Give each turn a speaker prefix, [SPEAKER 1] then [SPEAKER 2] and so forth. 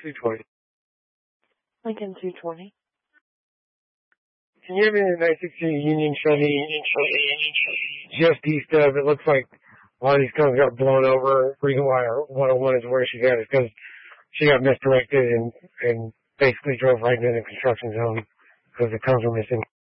[SPEAKER 1] 220.
[SPEAKER 2] Lincoln 220.
[SPEAKER 1] Can you have me in the 960 Union Chevy just east of, it looks like a lot of these cones got blown over. Reason why our 101 is where she's at is because she got misdirected and basically drove right into the construction zone because the cones were missing.